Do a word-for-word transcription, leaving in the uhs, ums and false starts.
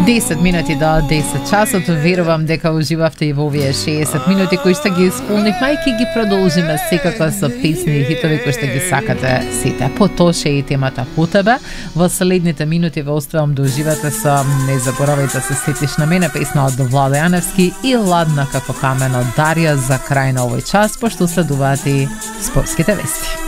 десет минути до десет часот. Верувам дека уживавте и во овие шеесет минути кои што ги исполнивме и ќе ги продолжиме секако со песни и хитови кои што ги сакате сите. Потоше и темата по тебе. Во следните минути ве оставам да уживате со "Не заборавај да се сетиш на мене", песна од Владо Јаневски и "Ладна како камен" од Дарија за крај на овој час, пошто следуваат и спортските вести.